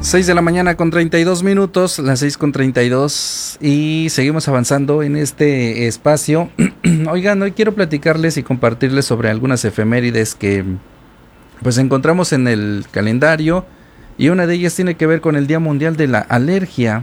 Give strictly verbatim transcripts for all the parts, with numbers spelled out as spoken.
seis de la mañana con treinta y dos minutos, las seis con treinta y dos, y seguimos avanzando en este espacio. Oigan, hoy quiero platicarles y compartirles sobre algunas efemérides que pues encontramos en el calendario, y una de ellas tiene que ver con el Día Mundial de la Alergia,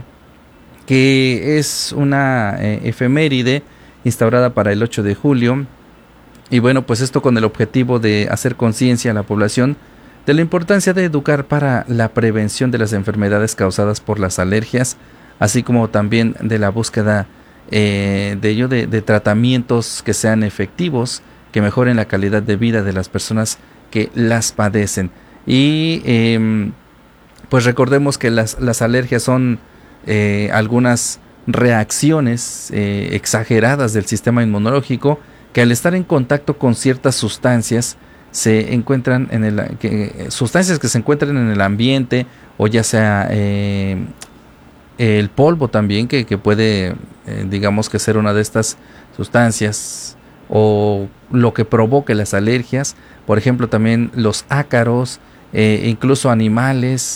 que es una eh, efeméride instaurada para el ocho de julio, y bueno, pues esto con el objetivo de hacer conciencia a la población de la importancia de educar para la prevención de las enfermedades causadas por las alergias, así como también de la búsqueda eh, de ello, de, de tratamientos que sean efectivos, que mejoren la calidad de vida de las personas que las padecen. Y eh, pues recordemos que las, las alergias son eh, algunas reacciones eh, exageradas del sistema inmunológico, que al estar en contacto con ciertas sustancias se encuentran en el que, sustancias que se encuentran en el ambiente, o ya sea eh, el polvo también, que, que puede eh, digamos que ser una de estas sustancias, o lo que provoque las alergias. Por ejemplo, también los ácaros, eh, incluso animales,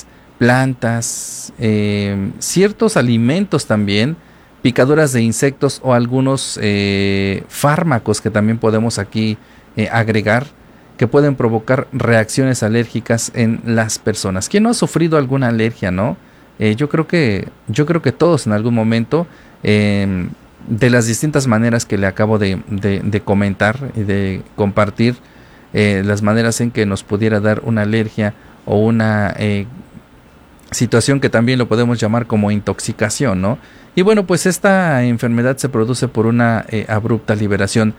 plantas, eh, ciertos alimentos también, picaduras de insectos, o algunos eh, fármacos que también podemos aquí eh, agregar, que pueden provocar reacciones alérgicas en las personas. ¿Quién no ha sufrido alguna alergia, no? Eh, yo creo que yo creo que todos en algún momento, eh, de las distintas maneras que le acabo de, de, de comentar y de compartir, eh, las maneras en que nos pudiera dar una alergia o una eh, situación que también lo podemos llamar como intoxicación, ¿no? Y bueno, pues esta enfermedad se produce por una eh, abrupta liberación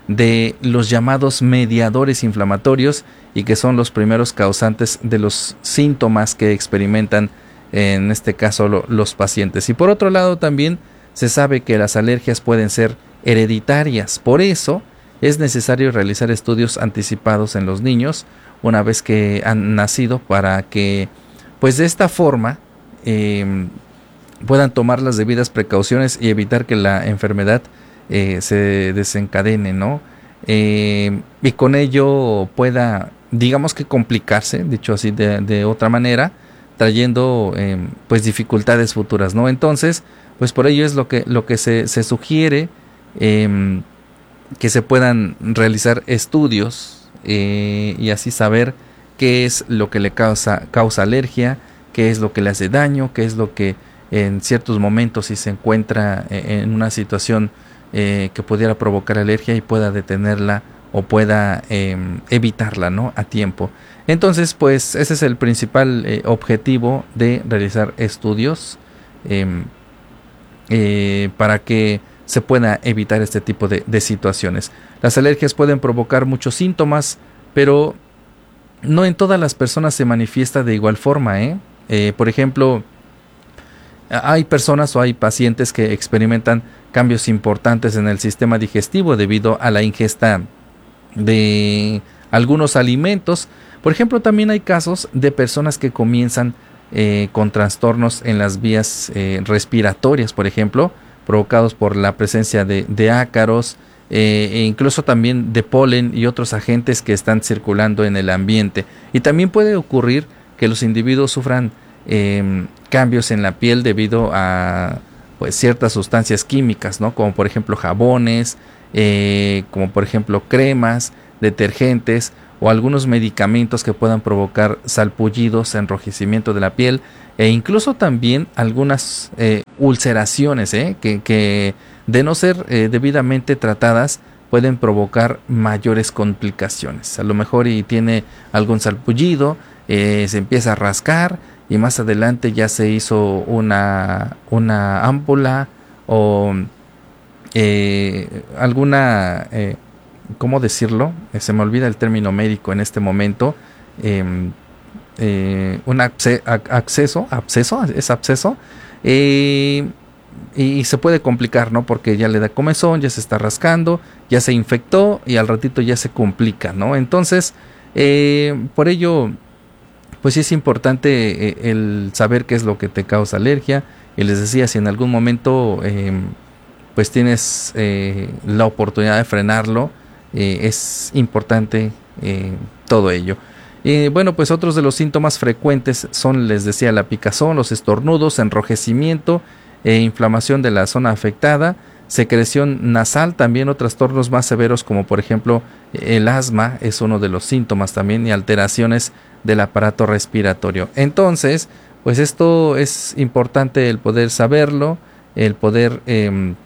de los llamados mediadores inflamatorios, y que son los primeros causantes de los síntomas que experimentan en este caso lo, los pacientes. Y por otro lado, también se sabe que las alergias pueden ser hereditarias. Por eso es necesario realizar estudios anticipados en los niños una vez que han nacido, para que pues de esta forma eh, puedan tomar las debidas precauciones y evitar que la enfermedad Eh, se desencadene, ¿no? Eh, y con ello pueda, digamos que complicarse, dicho así de, de otra manera, trayendo eh, pues dificultades futuras, ¿no? Entonces, pues por ello es lo que, lo que se, se sugiere, eh, que se puedan realizar estudios eh, y así saber qué es lo que le causa, causa alergia, qué es lo que le hace daño, qué es lo que en ciertos momentos, si se encuentra en una situación Eh, que pudiera provocar alergia, y pueda detenerla o pueda eh, evitarla, ¿no?, a tiempo. Entonces, pues ese es el principal eh, objetivo de realizar estudios eh, eh, para que se pueda evitar este tipo de, de situaciones. Las alergias pueden provocar muchos síntomas, pero no en todas las personas se manifiesta de igual forma, ¿eh? Eh, por ejemplo, hay personas o hay pacientes que experimentan cambios importantes en el sistema digestivo debido a la ingesta de algunos alimentos. Por ejemplo, también hay casos de personas que comienzan eh, con trastornos en las vías eh, respiratorias, por ejemplo, provocados por la presencia de, de ácaros, eh, e incluso también de polen y otros agentes que están circulando en el ambiente. Y también puede ocurrir que los individuos sufran eh, cambios en la piel debido a pues ciertas sustancias químicas, ¿no? Como por ejemplo jabones, eh, como por ejemplo cremas, detergentes, o algunos medicamentos que puedan provocar salpullidos, enrojecimiento de la piel, e incluso también algunas eh, ulceraciones, ¿eh? que, que de no ser eh, debidamente tratadas pueden provocar mayores complicaciones. A lo mejor y tiene algún salpullido, eh, se empieza a rascar, y más adelante ya se hizo una, una ámpula, o eh, alguna, eh, ¿cómo decirlo? Eh, se me olvida el término médico en este momento, eh, eh, un absce- acceso, absceso, es absceso, eh, y se puede complicar, ¿no? Porque ya le da comezón, ya se está rascando, ya se infectó, y al ratito ya se complica, ¿no? Entonces, eh, por ello, pues sí es importante eh, el saber qué es lo que te causa alergia. Y les decía, si en algún momento eh, pues tienes eh, la oportunidad de frenarlo, eh, es importante eh, todo ello. Y bueno, pues otros de los síntomas frecuentes son, les decía, la picazón, los estornudos, enrojecimiento e inflamación de la zona afectada, secreción nasal, también o trastornos más severos como por ejemplo el asma es uno de los síntomas también, y alteraciones del aparato respiratorio. Entonces, pues esto es importante el poder saberlo, el poder eh,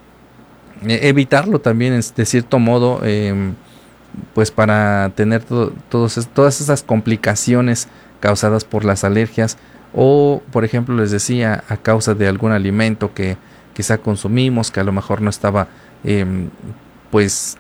evitarlo también de cierto modo, eh, pues para tener to todos, todas esas complicaciones causadas por las alergias, o por ejemplo les decía a causa de algún alimento que quizá consumimos que a lo mejor no estaba eh, pues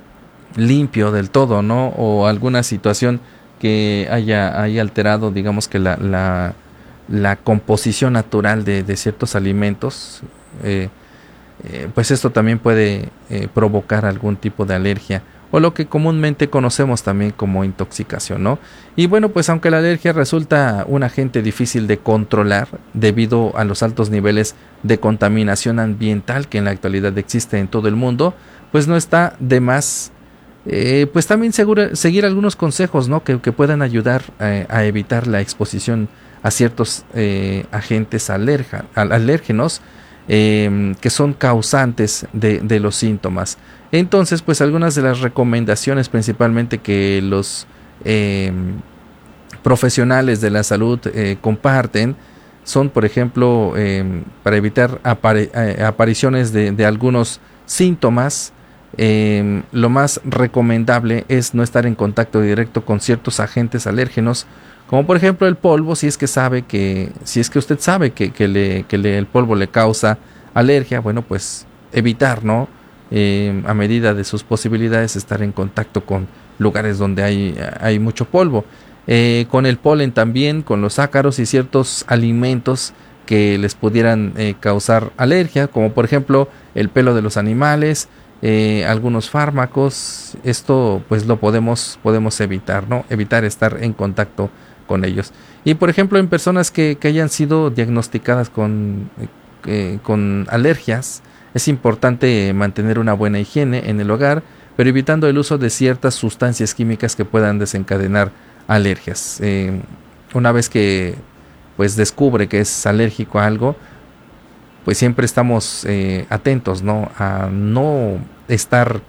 limpio del todo, ¿no? O alguna situación que haya, haya alterado, digamos que la, la, la composición natural de, de ciertos alimentos, eh, eh, pues esto también puede eh, provocar algún tipo de alergia, o lo que comúnmente conocemos también como intoxicación, ¿no? Y bueno, pues aunque la alergia resulta un agente difícil de controlar debido a los altos niveles de contaminación ambiental que en la actualidad existe en todo el mundo, pues no está de más eh, pues también segura, seguir algunos consejos, ¿no? que, que puedan ayudar eh, a evitar la exposición a ciertos eh, agentes alerja, alérgenos eh, que son causantes de, de los síntomas. Entonces, pues algunas de las recomendaciones principalmente que los eh, profesionales de la salud eh, comparten son, por ejemplo, eh, para evitar apari eh, apariciones de, de algunos síntomas, eh, lo más recomendable es no estar en contacto directo con ciertos agentes alérgenos, como por ejemplo el polvo, si es que sabe que, si es que usted sabe que, que, le, que le, el polvo le causa alergia, bueno, pues evitar, ¿no? Eh, a medida de sus posibilidades estar en contacto con lugares donde hay, hay mucho polvo. Eh, con el polen también, con los ácaros y ciertos alimentos que les pudieran eh, causar alergia, como por ejemplo el pelo de los animales, eh, algunos fármacos. Esto pues lo podemos, podemos evitar, ¿no? Evitar estar en contacto con ellos. Y por ejemplo en personas que, que hayan sido diagnosticadas con, eh, con alergias, es importante mantener una buena higiene en el hogar, pero evitando el uso de ciertas sustancias químicas que puedan desencadenar alergias. Eh, una vez que pues descubre que es alérgico a algo, pues siempre estamos eh, atentos, ¿no? A no estar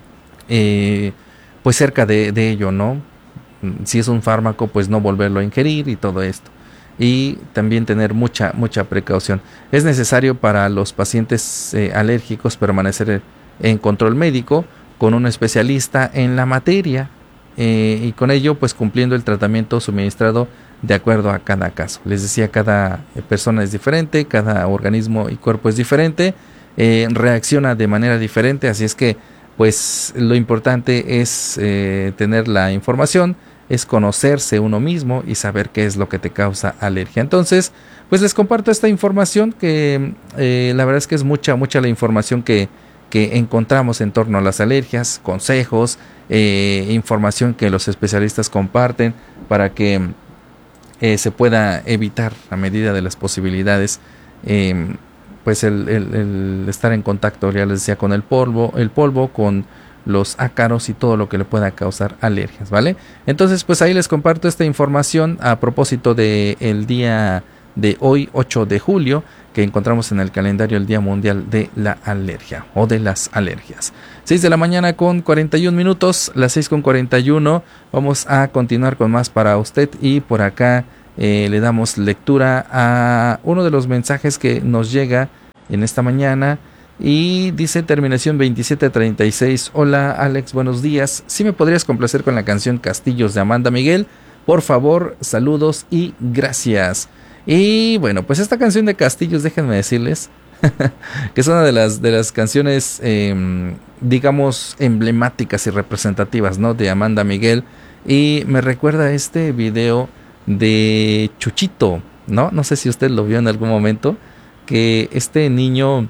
eh, pues cerca de, de ello, ¿no? Si es un fármaco, pues no volverlo a ingerir y todo esto. Y también tener mucha mucha precaución. Es necesario para los pacientes eh, alérgicos permanecer en control médico con un especialista en la materia, eh, y con ello pues cumpliendo el tratamiento suministrado de acuerdo a cada caso. Les decía, cada persona es diferente, cada organismo y cuerpo es diferente, eh, reacciona de manera diferente, así es que pues lo importante es eh, tener la información, es conocerse uno mismo y saber qué es lo que te causa alergia. Entonces, pues les comparto esta información que eh, la verdad es que es mucha, mucha la información que, que encontramos en torno a las alergias, consejos, eh, información que los especialistas comparten para que eh, se pueda evitar a medida de las posibilidades, eh, pues el, el, el estar en contacto, ya les decía, con el polvo, el polvo, con los ácaros y todo lo que le pueda causar alergias, ¿vale? Entonces, pues ahí les comparto esta información a propósito de el día de hoy, ocho de julio, que encontramos en el calendario el Día Mundial de la Alergia o de las alergias. seis de la mañana con cuarenta y un minutos, las seis con cuarenta y uno. Vamos a continuar con más para usted y por acá eh, le damos lectura a uno de los mensajes que nos llega en esta mañana. Y dice terminación veintisiete treinta y seis. Hola Alex, buenos días. Si me podrías complacer con la canción Castillos de Amanda Miguel, por favor, saludos y gracias. Y bueno, pues esta canción de Castillos, déjenme decirles que es una de las, de las canciones eh, digamos emblemáticas y representativas, ¿no? De Amanda Miguel, y me recuerda a este video de Chuchito, ¿no? No sé si usted lo vio en algún momento, que este niño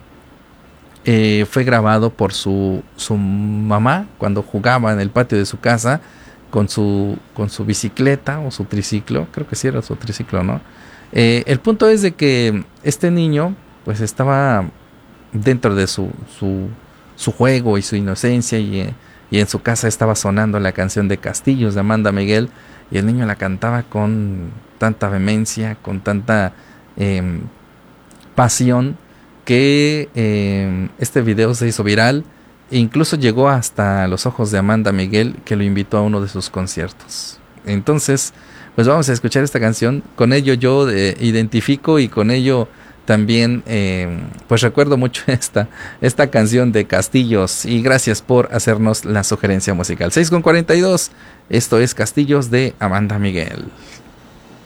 Eh, fue grabado por su, su mamá cuando jugaba en el patio de su casa con su, con su bicicleta o su triciclo, creo que sí era su triciclo, ¿no? Eh, el punto es de que este niño pues estaba dentro de su, su, su juego y su inocencia, y, y en su casa estaba sonando la canción de Castillos de Amanda Miguel, y el niño la cantaba con tanta vehemencia, con tanta eh, pasión, que eh, este video se hizo viral e incluso llegó hasta los ojos de Amanda Miguel, que lo invitó a uno de sus conciertos. Entonces, pues vamos a escuchar esta canción. Con ello yo eh, identifico y con ello también eh, pues recuerdo mucho esta, esta canción de Castillos, y gracias por hacernos la sugerencia musical. seis con cuarenta y dos, esto es Castillos de Amanda Miguel.